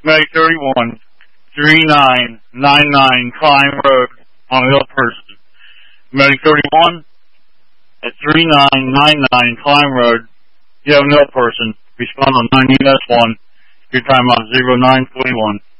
Medic 31, 3999 Klein Road on a ill person. Medic 31, at 3999 Klein Road, you have an ill person. Respond on 9S1. Your time on 0941.